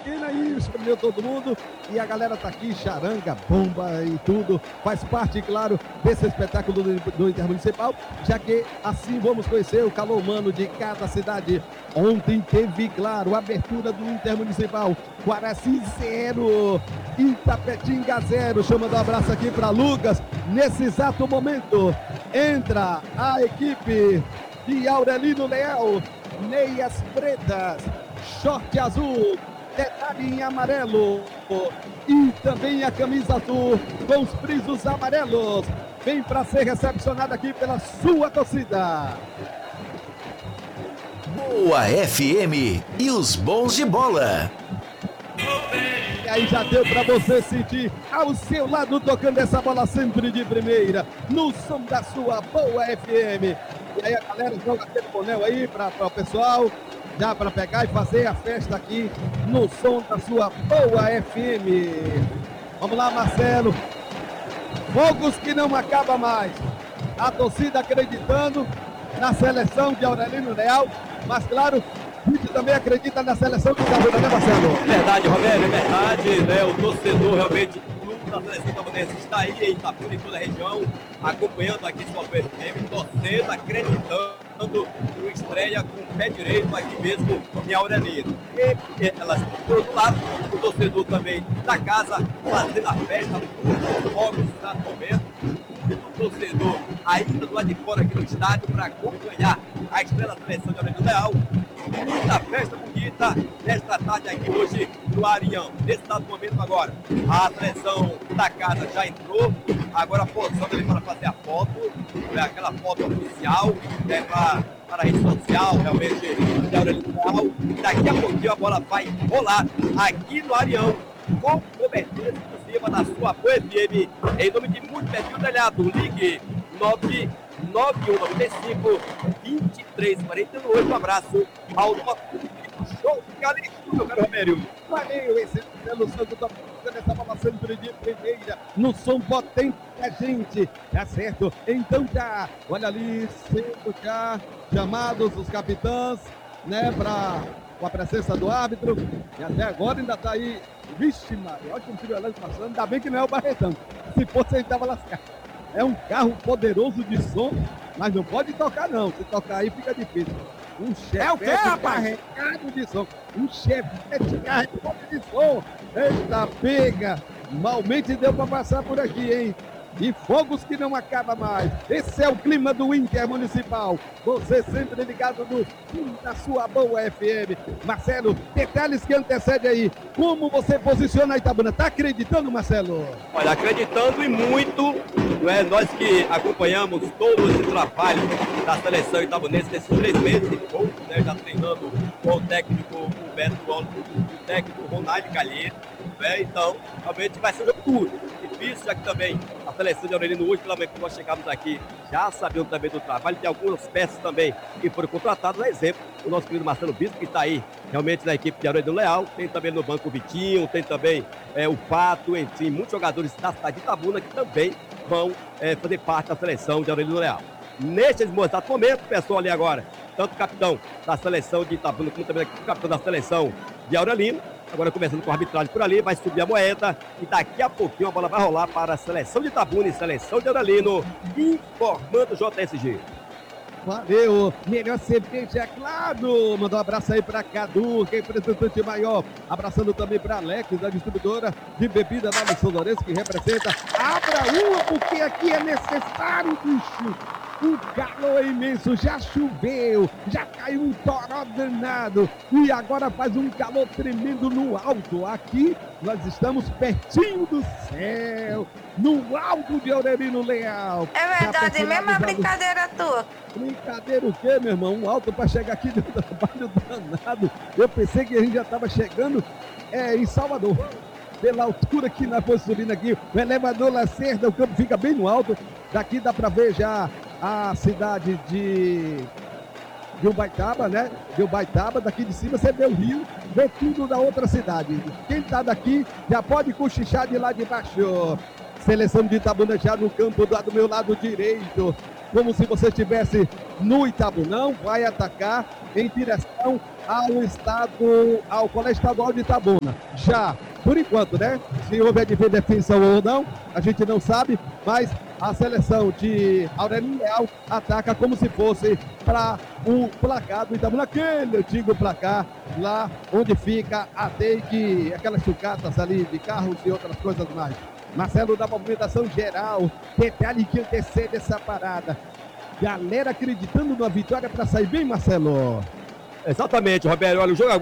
pequena aí, espremeu todo mundo e a galera tá aqui, charanga, bomba e tudo. Faz parte, claro, desse espetáculo do Intermunicipal, já que assim vamos conhecer o calor humano de cada cidade. Ontem teve, claro, a abertura do Intermunicipal. Guaraci 0, Itapetinga 0. Chamando um abraço aqui para Lucas. Nesse exato momento, entra a equipe de Aurelino Leal, meias pretas, short azul, detalhe em amarelo e também a camisa azul com os frisos amarelos. Vem para ser recepcionado aqui pela sua torcida. Boa FM e os bons de bola. E aí já deu para você sentir ao seu lado tocando essa bola sempre de primeira, no som da sua Boa FM. E aí a galera joga aquele bonel aí para o pessoal, já para pegar e fazer a festa aqui no som da sua Boa FM. Vamos lá, Marcelo. Fogos que não acaba mais. A torcida acreditando na seleção de Aurelino Leal, mas claro, a gente também acredita na seleção de Itabuna, né, Marcelo? É verdade, Roberto, é verdade, né? O torcedor realmente da seleção itabunense está aí em Itabuna, em toda a região, acompanhando aqui sua FM, torcendo, acreditando no estreia com o pé direito aqui mesmo em Aurelino. E elas, por outro lado, o torcedor também da casa fazendo a festa, os fogos no momento. O torcedor ainda do lado de fora aqui no estádio para acompanhar a estreia da seleção de Aurelino Leal. Muita festa bonita nesta tarde aqui hoje no Arião. Nesse dado momento agora, a seleção da casa já entrou, agora posando ali para fazer a foto, aquela foto oficial, né, para a rede social, realmente, de Aurelino Leal. Daqui a pouquinho a bola vai rolar aqui no Arião, com cobertura exclusiva da sua Boa FM, em nome de Multiperfil Telhado. Ligue 99195 2348. Um abraço ao nosso show de Calixto, meu caro Romério. Valeu, esse pelo Santo da nessa bola sempre de primeira, no som potente da gente, tá certo? Então já, olha ali, sendo já chamados os capitães, né, com a presença do árbitro, e até agora ainda tá aí, vixe Maria, olha como o Trio passando, ainda bem que não é o Barretão, se fosse ele tava lascado. É um carro poderoso de som, mas não pode tocar não, se tocar aí fica difícil. Um chevette carregado de som, um chevette carregado de som, eita pega, malmente deu para passar por aqui, hein? E fogos que não acaba mais. Esse é o clima do Intermunicipal. Você sempre ligado no da sua Boa FM. Marcelo, detalhes que antecedem aí. Como você posiciona a Itabuna? Tá acreditando, Marcelo? Olha, acreditando e muito, né? Nós que acompanhamos todo esse trabalho da seleção itabunense nesses 3 meses e pouco, né? Já treinando com o técnico Humberto Gomes, o técnico Ronaldo Calheiro, né? Então, realmente vai ser um jogo duro. Difícil, já que também a seleção de Aurelino hoje, pela manhã que nós chegamos aqui, já sabendo também do trabalho, tem algumas peças também que foram contratadas, por exemplo, o nosso querido Marcelo Bispo, que está aí realmente na equipe de Aurelino Leal, tem também no banco o Vitinho, tem também o Pato, enfim, muitos jogadores da cidade de Itabuna que também vão fazer parte da seleção de Aurelino Leal. Neste exato momento, pessoal, ali agora, tanto o capitão da seleção de Itabuna, como também o capitão da seleção de Aurelino, agora começando com a arbitragem por ali, vai subir a moeda e daqui a pouquinho a bola vai rolar para a seleção de Itabuna e seleção de Aurelino, informando o JSG. Valeu, melhor cerveja, claro. Mandou um abraço aí para Cadu, que é representante maior. Abraçando também para Alex, da distribuidora de bebida lá no São Lourenço, que representa. Abra uma, porque aqui é necessário, bicho. O calor é imenso, já choveu, já caiu um toró danado e agora faz um calor tremendo no alto. Aqui nós estamos pertinho do céu, no alto de Aurelino Leal. É verdade, mesmo a brincadeira tua. Brincadeira o quê, meu irmão? Um alto para chegar aqui dentro do trabalho danado. Eu pensei que a gente já estava chegando em Salvador. Pela altura que nós fomos subindo aqui, o elevador Lacerda, o campo fica bem no alto. Daqui dá para ver já a cidade de Ubaitaba, né? De Ubaitaba, daqui de cima você vê o rio, vê tudo da outra cidade. Quem tá daqui já pode cochichar de lá de baixo. Seleção de Itabuna já no campo do meu lado direito. como se você estivesse no Itabunão, vai atacar em direção ao Colégio Estadual de Itabuna. Já, por enquanto, né? Se houver defesa ou não, a gente não sabe, mas a seleção de Aurelino Leal ataca como se fosse para o placar do Itabuna, aquele antigo placar lá onde fica a Teig, aquelas sucatas ali de carros e outras coisas mais. Marcelo, da movimentação geral, detalhe que antecede essa parada. Galera acreditando na vitória para sair bem, Marcelo. Exatamente, Roberto. Olha, o jogo,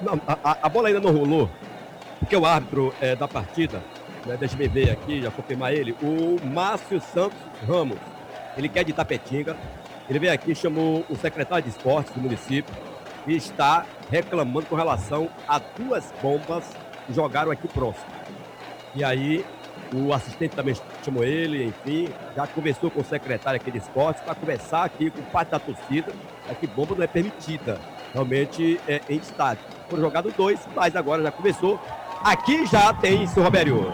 a bola ainda não rolou, porque o árbitro da partida, né, deixa eu ver aqui, já confirmar ele, o Márcio Santos Ramos, ele quer de Tapetinga, ele veio aqui, chamou o secretário de esportes do município e está reclamando com relação a 2 bombas que jogaram aqui próximo. E aí, o assistente também chamou ele, enfim, já conversou com o secretário aqui de esportes para conversar aqui com parte da torcida, que bomba não é permitida, realmente em estádio. Foram jogados 2, mas agora já começou. Aqui já tem, seu Robério.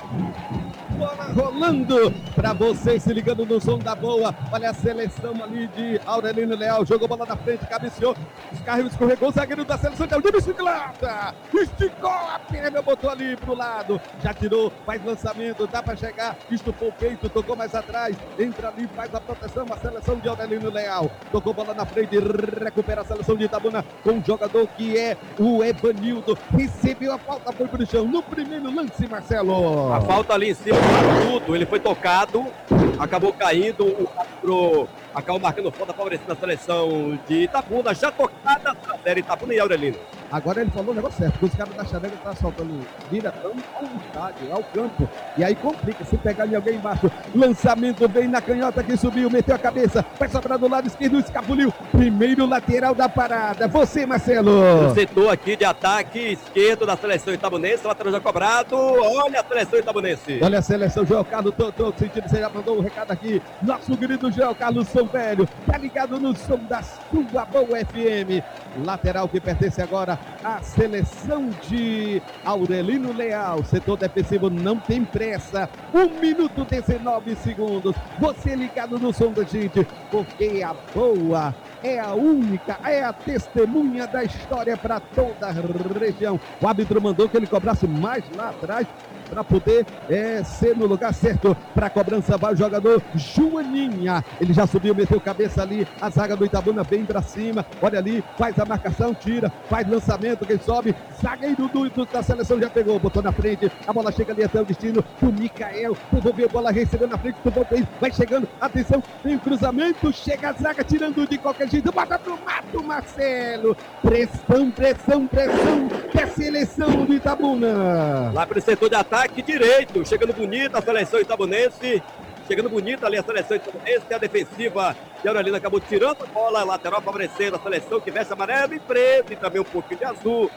Bola rolando para você, se ligando no som da boa. Olha a seleção ali de Aurelino Leal. Jogou bola na frente, cabeceou. Os carros escorregou. O zagueiro da seleção de bicicleta. Esticou a perna, botou ali pro lado. Já tirou, faz lançamento. Dá para chegar. Estufou o peito, tocou mais atrás. Entra ali, faz a proteção. A seleção de Aurelino Leal. Tocou bola na frente. Recupera a seleção de Itabuna com um jogador que é o Evanildo. Recebeu a falta, foi pro chão. No primeiro lance, Marcelo. A falta ali em cima. Tudo, ele foi tocado, acabou caindo, o árbitro acabou marcando falta, favorecendo a seleção de Itabuna, já tocada a série Itabuna e Aurelino. Agora ele falou o negócio certo, porque os caras da Xarega estão soltando diretão ao estádio, ao campo, e aí complica, se pegar em alguém embaixo, lançamento vem na canhota que subiu, meteu a cabeça, vai sobrar do lado esquerdo, escapuliu, primeiro lateral da parada, você, Marcelo. O setor aqui de ataque esquerdo da seleção itabunense, o lateral já cobrado, olha a seleção itabunense. Olha a seleção, João Carlos, todo sentido, você já mandou um recado aqui, nosso querido João Carlos São Velho, tá ligado no som da sua boa FM, lateral que pertence agora a seleção de Aurelino Leal. Setor defensivo não tem pressa. 1 minuto e 19 segundos. Você ligado no som da gente, porque a boa é a única, é a testemunha da história para toda a região. O árbitro mandou que ele cobrasse mais lá atrás para poder ser no lugar certo. Para a cobrança vai o jogador Joaninha. Ele já subiu, meteu cabeça ali. A zaga do Itabuna vem para cima. Olha ali, faz a marcação, tira, faz lançamento. Quem sobe, zagueiro da seleção já pegou, botou na frente. A bola chega ali até o destino do Micael. Devolveu a bola, recebeu na frente do Valdeir. Vai chegando, atenção, tem o cruzamento. Chega a zaga tirando de qualquer jeito. Bota pro mato, Marcelo. Pressão, pressão, pressão da seleção do Itabuna. Lá para o setor de ataque direito, chegando bonita a seleção itabunense, chegando bonita ali a seleção itabunense, a defensiva de Aurelino acabou tirando a bola, lateral favorecendo a seleção que veste amarelo e preto e também um pouquinho de azul.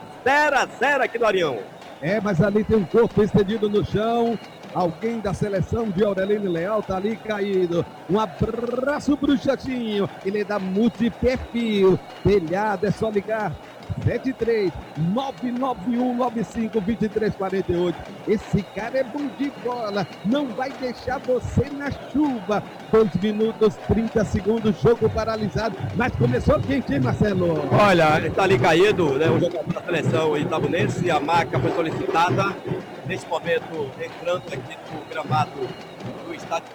0-0 aqui no Arião. Mas ali tem um corpo estendido no chão. Alguém da seleção de Aurelino Leal tá ali caído. Um abraço pro Chatinho. Ele é da Multiperfil. Telhado, é só ligar. 73-991-95-2348. Esse cara é bom de bola. Não vai deixar você na chuva. 2 minutos, 30 segundos, jogo paralisado. Mas começou quente, hein, Marcelo? Olha, ele tá ali caído, né? O jogador da seleção itabunense. A marca foi solicitada. Neste momento, entrando aqui no gramado do estádio.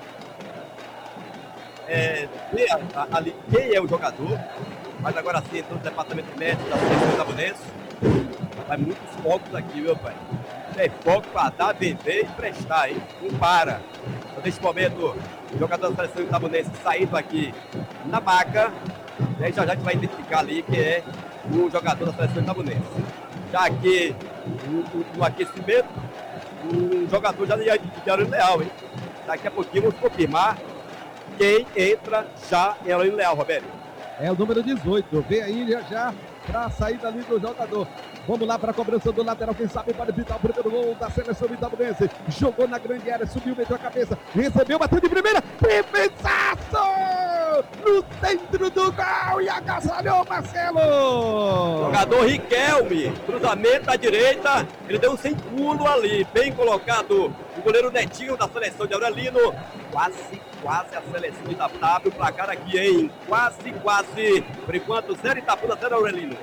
Ali, quem é o jogador? Mas agora sim, entrou no departamento médico da seleção itabunense. Vai muitos focos aqui, meu pai. Tem foco para dar, vender e prestar, hein? Não para. Então, neste momento, o jogador da seleção itabunense saindo aqui na maca. E aí já a gente vai identificar ali que é o jogador da seleção itabunense. Já aqui, no aquecimento, o jogador já de Aurelino Leal, hein? Daqui a pouquinho vamos confirmar quem entra já em Aurelino Leal, Roberto. É o número 18. Vem aí já para a saída ali do jogador. Vamos lá para a cobrança do lateral. Quem sabe pode evitar o primeiro gol da seleção itabunense. Jogou na grande área, subiu, meteu a cabeça, recebeu, bateu de primeira. Defensaço! bateu no centro do gol e agasalhou Marcelo. Jogador Riquelme, cruzamento à direita, ele deu um sem pulo ali, bem colocado o goleiro Netinho da seleção de Aurelino. Quase a seleção de Itabuna, o placar aqui, hein? Quase. Por enquanto, 0 Itabuna, 0 Aurelino.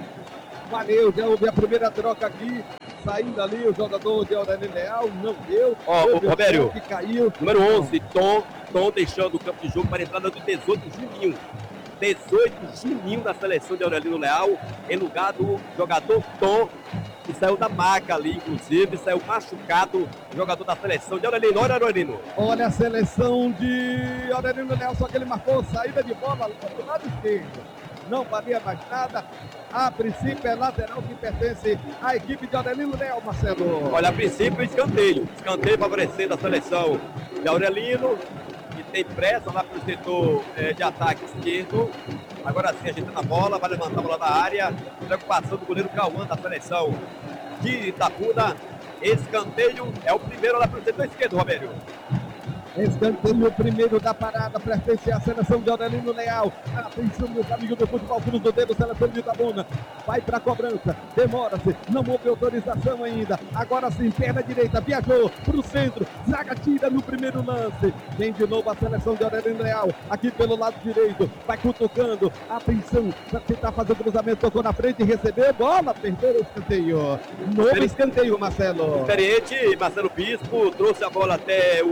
Valeu, já houve a primeira troca aqui. Saindo ali o jogador de Aurelino Leal, não deu. Ó, o Robério, que caiu. Número 11, Tom deixando o campo de jogo para a entrada do 18, Juninho. 18, Juninho da seleção de Aurelino Leal, em lugar do jogador Tom, que saiu da maca ali, inclusive, saiu machucado, o jogador da seleção de Aurelino. Olha, Aurelino. Olha a seleção de Aurelino Leal, só que ele marcou saída de bola do lado esquerdo. Não valia mais nada. A princípio é lateral que pertence à equipe de Aurelino Leal, Marcelo. Olha, a princípio escanteio favorecendo a seleção de Aurelino, que tem pressa lá para o setor de ataque esquerdo. Agora sim, ajeitando a bola, vai levantar a bola da área. Preocupação do goleiro Cauã da seleção de Itabuna. Escanteio é o primeiro lá para o setor esquerdo, Robério. Escanteio primeiro da parada, pertence à seleção de Aurelino Leal. Atenção, meus amigos do futebol, cruz do dedo, seleção de Itabuna. Vai para a cobrança, demora-se, não houve autorização ainda. Agora sim, perna direita, viajou para o centro. Zaga tira no primeiro lance. Vem de novo a seleção de Aurelino Leal, aqui pelo lado direito. Vai cutucando, atenção, para tentar fazer o cruzamento, tocou na frente, recebeu, bola, perdeu o escanteio. Novo escanteio, Marcelo. Experiente, Marcelo Bispo trouxe a bola até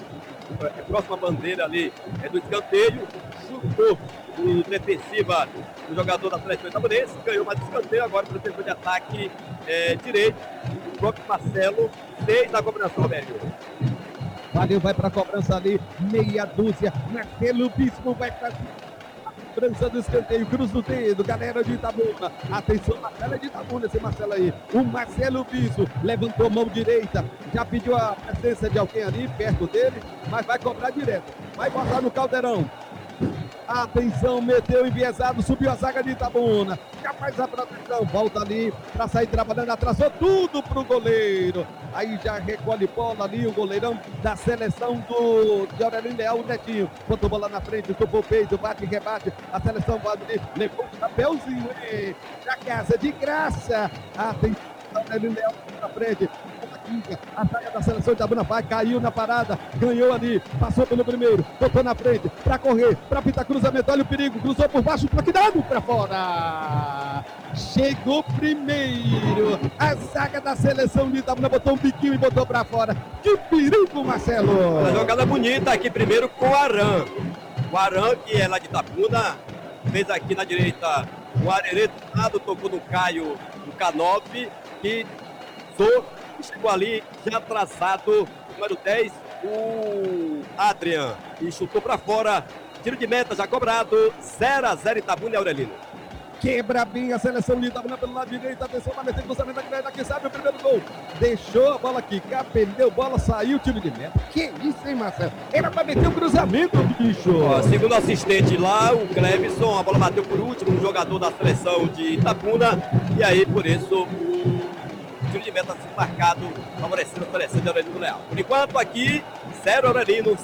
a próxima bandeira ali do escanteio, chutou o defensiva do jogador da seleção itabunense, ganhou mais escanteio agora para o setor de ataque direito. O próprio Marcelo fez a combinação, Robério. Valeu, vai para a cobrança ali, meia dúzia. Marcelo Bispo vai para cobrança do escanteio, cruz do dedo, galera de Itabuna. Atenção, Marcelo de Itabuna, esse Marcelo aí. O Marcelo Bispo levantou a mão direita, já pediu a presença de alguém ali perto dele, mas vai cobrar direto. Vai botar no caldeirão. Atenção, meteu enviesado, subiu a zaga de Itabuna. Já faz a proteção, volta ali para sair trabalhando, atrasou tudo pro goleiro. Aí já recolhe bola ali, o goleirão da seleção de Aurelino Leal, o Netinho. Botou bola na frente, tocou o peito, bate e rebate. A seleção vai ali, levou o chapéuzinho, já casa de graça. Atenção, Aurelino Leal na frente. A zaga da seleção de Itabuna vai, caiu na parada, ganhou ali, passou pelo primeiro, botou na frente, para correr, para pintar cruzamento, olha o perigo, cruzou por baixo, toque dado para fora. Chegou primeiro, a zaga da seleção de Itabuna botou um biquinho e botou para fora. Que perigo, Marcelo! Uma jogada bonita aqui primeiro com o Aran. O Aran, que é lá de Itabuna, fez aqui na direita o Arerê do lado, tocou no Caio, no K9, que chegou ali, já traçado, número 10, o Adrian, e chutou para fora, tiro de meta já cobrado, 0-0 Itabuna e Aurelino. Quebra bem a seleção de Itabuna pelo lado direito, atenção, vai meter cruzamento aqui, daqui sabe o primeiro gol, deixou a bola quicar, perdeu, bola saiu, tiro de meta. Que isso, hein, Marcelo? Era para meter o cruzamento, bicho. Segundo assistente lá, o Clebson, a bola bateu por último no jogador da seleção de Itabuna, e aí por isso o tiro de meta marcado, favorecendo a seleção de Aurelino Leal. Por enquanto aqui, 0 Aurelino,